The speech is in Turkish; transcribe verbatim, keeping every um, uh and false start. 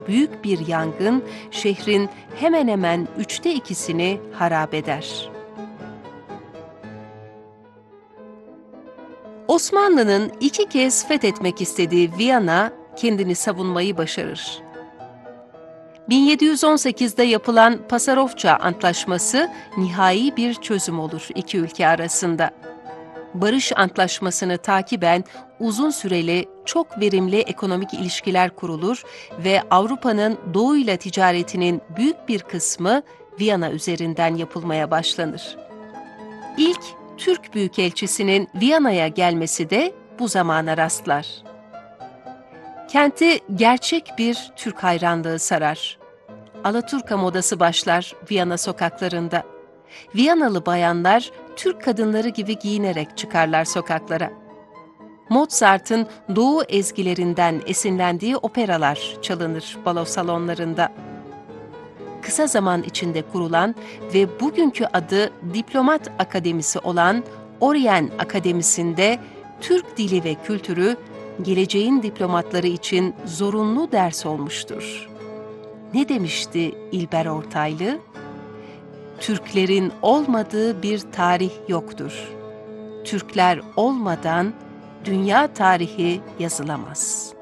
Büyük bir yangın şehrin hemen hemen üçte ikisini harap eder. Osmanlı'nın iki kez fethetmek istediği Viyana kendini savunmayı başarır. bin yedi yüz on sekizde yapılan Pasarofça Antlaşması nihai bir çözüm olur iki ülke arasında. Barış Antlaşması'nı takiben uzun süreli, çok verimli ekonomik ilişkiler kurulur ve Avrupa'nın doğuyla ticaretinin büyük bir kısmı Viyana üzerinden yapılmaya başlanır. İlk Türk Büyükelçisi'nin Viyana'ya gelmesi de bu zamana rastlar. Kenti gerçek bir Türk hayranlığı sarar. Alaturka modası başlar Viyana sokaklarında. Viyanalı bayanlar Türk kadınları gibi giyinerek çıkarlar sokaklara. Mozart'ın Doğu ezgilerinden esinlendiği operalar çalınır balo salonlarında. Kısa zaman içinde kurulan ve bugünkü adı Diplomat Akademisi olan Oryen Akademisi'nde Türk dili ve kültürü geleceğin diplomatları için zorunlu ders olmuştur. Ne demişti İlber Ortaylı? Türklerin olmadığı bir tarih yoktur. Türkler olmadan dünya tarihi yazılamaz.